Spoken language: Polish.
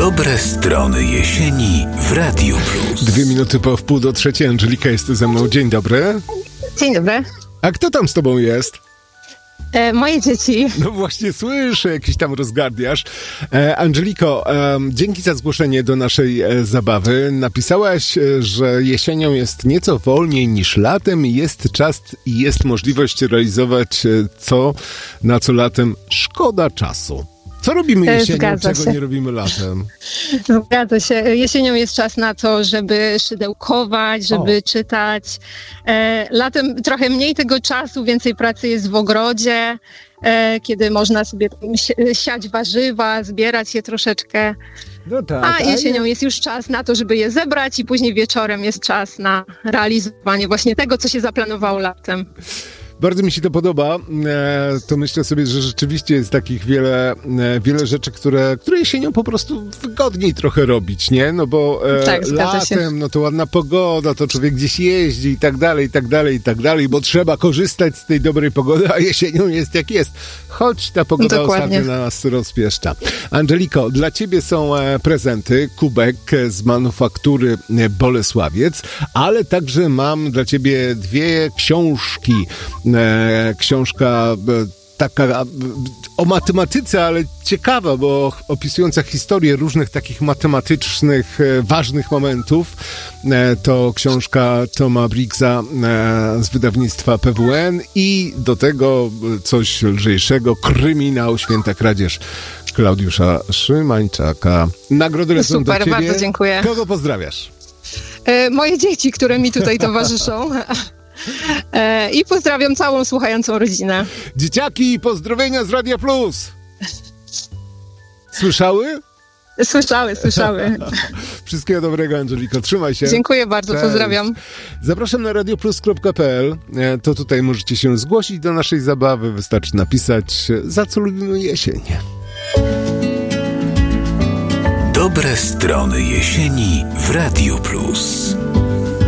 Dobre strony jesieni w Radiu Plus. 2 minuty po 2:30. Angelika jest ze mną. Dzień dobry. Dzień dobry. A kto tam z tobą jest? Moje dzieci. No właśnie słyszę jakiś tam rozgardiasz. Angeliko, dzięki za zgłoszenie do naszej zabawy. Napisałaś, że jesienią jest nieco wolniej niż latem. Jest czas i jest możliwość realizować na co latem szkoda czasu. Co robimy jesienią, czego nie robimy latem? Zgadza się. Jesienią jest czas na to, żeby szydełkować, żeby czytać. Latem trochę mniej tego czasu, więcej pracy jest w ogrodzie, kiedy można sobie siać warzywa, zbierać je troszeczkę. No tak, a jesienią jest już czas na to, żeby je zebrać i później wieczorem jest czas na realizowanie właśnie tego, co się zaplanowało latem. Bardzo mi się to podoba. To myślę sobie, że rzeczywiście jest takich wiele rzeczy, które jesienią po prostu wygodniej trochę robić, nie? No bo latem, no to ładna pogoda, to człowiek gdzieś jeździ i tak dalej, bo trzeba korzystać z tej dobrej pogody, a jesienią jest jak jest. Choć ta pogoda ostatnio na nas rozpieszcza. Angeliko, dla ciebie są prezenty, kubek z manufaktury Bolesławiec, ale także mam dla ciebie 2 książki. Książka taka o matematyce, ale ciekawa, bo opisująca historię różnych takich matematycznych, ważnych momentów. To książka Toma Briggsa z wydawnictwa PWN i do tego coś lżejszego, kryminał Święta Kradzież Klaudiusza Szymańczaka. Nagrody lecą do ciebie. Bardzo dziękuję. Kogo pozdrawiasz? Moje dzieci, które mi tutaj towarzyszą. I pozdrawiam całą słuchającą rodzinę. Dzieciaki, pozdrowienia z Radia Plus. Słyszały? Słyszały. Wszystkiego dobrego, Angeliko. Trzymaj się. Dziękuję bardzo, Cześć. Pozdrawiam. Zapraszam na radioplus.pl. To tutaj możecie się zgłosić do naszej zabawy. Wystarczy napisać, za co lubimy jesień. Dobre strony jesieni w Radiu Plus.